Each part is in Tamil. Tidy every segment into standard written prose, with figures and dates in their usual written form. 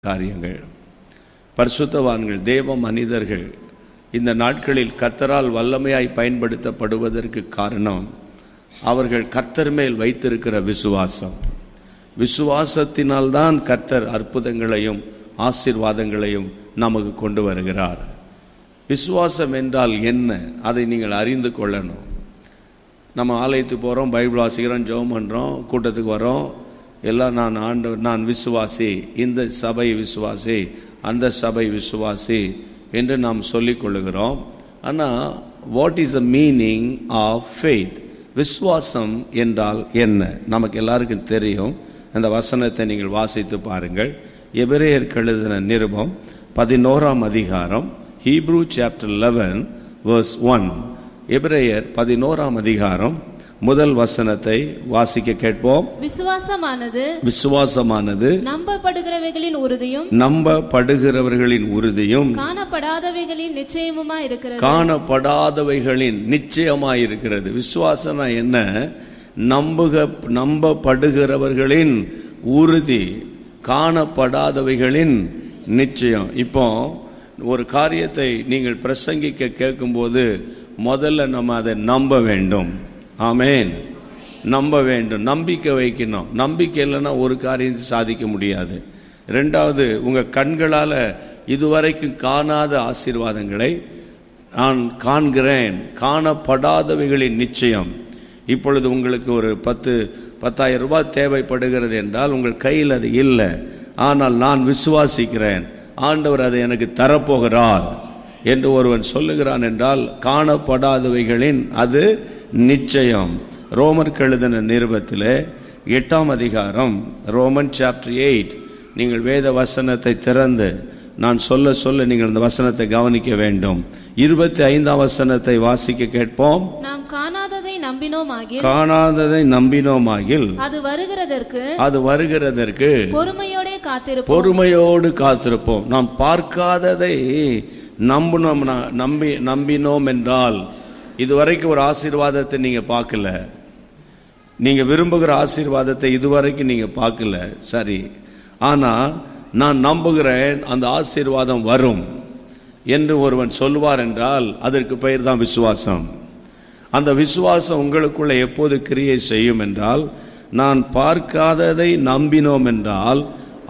காரியங்கள். பரிசுத்தவான்கள், தேவ மனிதர்கள் இந்த நாட்களில் கர்த்தரால் வல்லமையாய் பயன்படுத்தப்படுவதற்கு காரணம் அவர்கள் கர்த்தர் மேல் வைத்திருக்கிற விசுவாசம். விசுவாசத்தினால்தான் கர்த்தர் அற்புதங்களையும் ஆசீர்வாதங்களையும் நமக்கு கொண்டு வருகிறார். விசுவாசம் என்றால் என்ன, அதை நீங்கள் அறிந்து கொள்ளணும். நம்ம ஆலயத்துக்கு போகிறோம், பைபிள் வாசிக்கிறோம், ஜெபம் பண்ணுறோம், கூட்டத்துக்கு வரோம், எல்லாம் நான் விசுவாசி, இந்த சபை விசுவாசி, அந்த சபை விசுவாசி என்று நாம் சொல்லிக் கொள்ளுகிறோம். ஆனால் what is the meaning of faith? விசுவாசம் என்றால் என்ன நமக்கு எல்லாருக்கும் தெரியும். அந்த வசனத்தை நீங்கள் வாசித்து பாருங்கள். எபிரேயருக்கு எழுதின நிருபம் 11ஆம் அதிகாரம், ஹீப்ரூ சாப்டர் 11 verse 1. எபிரேயர் 11ஆம் அதிகாரம் முதல் வசனத்தை வாசிக்க கேட்போம். விசுவாசமானது நம்பப்படுகிறவைகளின் உறுதியும் காணப்படாதவைகளின் நிச்சயமாயிருக்கிறது. விசுவாசம் என்ன? நம்பப்படுகிறவர்களின் உறுதி, காணப்படாதவைகளின் நிச்சயம். இப்போ ஒரு காரியத்தை நீங்கள் பிரசங்கிக்க கேட்கும்போது முதல்ல நம்ம அதை நம்ப வேண்டும். ஆமென். நம்ப வேண்டும், நம்பிக்கை வைக்கணும். நம்பிக்கை இல்லைன்னா ஒரு காரியத்தை சாதிக்க முடியாது. ரெண்டாவது, உங்கள் கண்களால் இதுவரைக்கும் காணாத ஆசீர்வாதங்களை நான் காண்கிறேன். காணப்படாதவைகளின் நிச்சயம். இப்பொழுது உங்களுக்கு ஒரு 10,000 ரூபாய் தேவைப்படுகிறது என்றால் உங்கள் கையில் அது இல்லை, ஆனால் நான் விசுவாசிக்கிறேன், ஆண்டவர் அதை எனக்கு தரப்போகிறார் என்று ஒருவன் சொல்லுகிறான் என்றால் காணப்படாதவைகளின் அது நிச்சயம். ரோமருக்கு எழுதின நிருபத்திலே 8ஆம் அதிகாரம், ரோமன் சாப்டர் 8, நீங்கள் வேத வசனத்தை திறந்து நான் சொல்ல நீங்கள் இந்த வசனத்தை கவனிக்க வேண்டும். 25ஆம் வசனத்தை வாசிக்க கேட்போம். நாம் காணாததை நம்பினோமாகில் அது வருகிறதற்கு பொறுமையோடு காத்திருப்போம். நாம் பார்க்காததை நம்பினோம் என்றால், இதுவரைக்கும் ஒரு ஆசீர்வாதத்தை நீங்க பார்க்கல, நீங்க விரும்புகிற ஆசீர்வாதத்தை இதுவரைக்கும் நீங்க பார்க்கல, சரி, ஆனா நான் நம்புகிறேன் அந்த ஆசீர்வாதம் வரும் என்று ஒருவன் சொல்வார் என்றால் அதற்கு பெயர் தான் விசுவாசம். அந்த விசுவாசம் உங்களுக்குள்ள எப்போது கிரியை செய்யும் என்றால், நான் பார்க்காததை நம்பினோம் என்றால்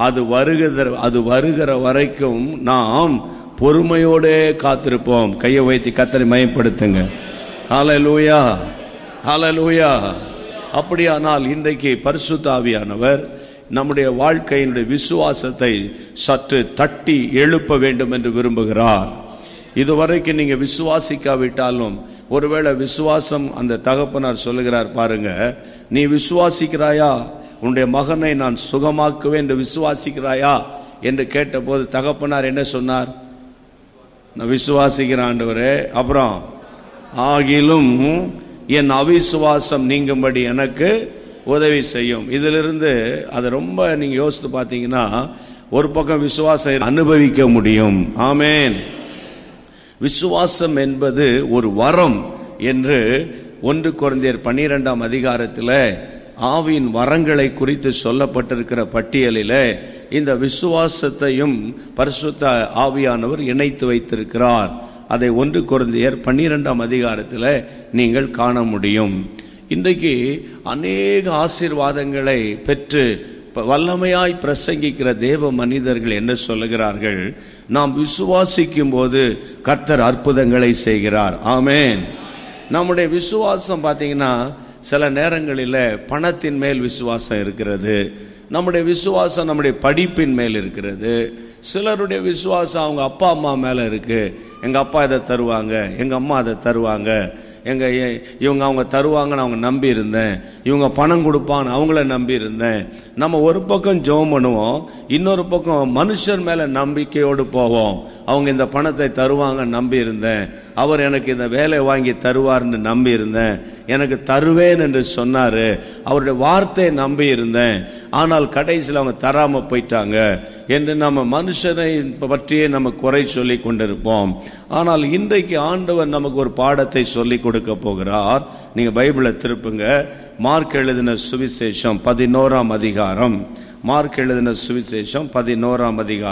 அது வருகிற வரைக்கும் நாம் பொறுமையோடே காத்திருப்போம். கையை வைத்து கர்த்தரை மகிமைப்படுத்துங்க. ஹல்லேலூயா, ஹல்லேலூயா. அப்படியானால் இன்றைக்கு பரிசுத்த ஆவியானவர் நம்முடைய வாழ்க்கையினுடைய விசுவாசத்தை சற்று தட்டி எழுப்ப வேண்டும் என்று விரும்புகிறார். இதுவரைக்கும் நீங்க விசுவாசிக்காவிட்டாலும், ஒருவேளை விசுவாசம், அந்த தகப்பனார் சொல்லுகிறார் பாருங்க, நீ விசுவாசிக்கிறாயா, உன்னுடைய மகனை நான் சுகமாக்குவேன் என்று விசுவாசிக்கிறாயா என்று கேட்டபோது தகப்பனார் என்ன சொன்னார்? நான் விசுவாசிக்கிறேன் ஆண்டவரே, அப்புறம் ஆகிலும் என் அவிசுவாசம் நீங்கும்படி எனக்கு உதவி செய்யும். இதிலிருந்து அதை ரொம்ப நீங்க யோசித்து பார்த்தீங்கன்னா, ஒரு பக்கம் விசுவாசம் அனுபவிக்க முடியும். ஆமென். விசுவாசம் என்பது ஒரு வரம் என்று 1 கொரிந்தியர் 12ஆம் அதிகாரத்தில் ஆவியின் வரங்களை குறித்து சொல்லப்பட்டிருக்கிற பட்டியலில் இந்த விசுவாசத்தையும் பரிசுத்த ஆவியானவர் இணைத்து வைத்திருக்கிறார். அதை 1 கொரிந்தியர் 12ஆம் அதிகாரத்தில் நீங்கள் காண முடியும். இன்றைக்கு அநேக ஆசீர்வாதங்களை பெற்று வல்லமையாய் பிரசங்கிக்கிற தேவ மனிதர்கள் என்ன சொல்லுகிறார்கள்? நாம் விசுவாசிக்கும் போது கர்த்தர் அற்புதங்களை செய்கிறார். ஆமென். நம்முடைய விசுவாசம் பார்த்தீங்கன்னா சில நேரங்களில் பணத்தின் மேல் விசுவாசம் இருக்கிறது, நம்முடைய விசுவாசம் நம்முடைய படிப்பின் மேல் இருக்கிறது, சிலருடைய விசுவாசம் அவங்க அப்பா அம்மா மேலே இருக்கு. எங்கள் அப்பா இதை தருவாங்க, எங்கள் அம்மா அதை தருவாங்க, அவங்க தருவாங்கன்னு அவங்க நம்பி இருந்தேன், இவங்க பணம் கொடுப்பான்னு அவங்கள நம்பி இருந்தேன். நம்ம ஒரு பக்கம் ஜெபம் பண்ணுவோம், இன்னொரு பக்கம் மனுஷர் மேல நம்பிக்கையோடு போவோம். அவங்க இந்த பணத்தை தருவாங்க நம்பி இருந்தேன், அவர் எனக்கு இந்த வேலை வாங்கி தருவார்னு நம்பி இருந்தேன், எனக்கு தருவேன் என்று சொன்னாரு, அவருடைய வார்த்தையை நம்பி இருந்தேன், ஆனால் கடைசியில் அவங்க தராம போயிட்டாங்க என்று நம்ம மனுஷனை பற்றியே நம்ம குறை சொல்லி கொண்டிருப்போம். ஆனால் இன்றைக்கு ஆண்டவர் நமக்கு ஒரு பாடத்தை சொல்லி கொடுக்க போகிறார். நீங்க பைபிளை திருப்புங்க. மார்க் எழுதின சுவிசேஷம் 11ஆம் அதிகாரம் மார்க் எழுதின சுவிசேஷம் 11ஆம் அதிகாரம்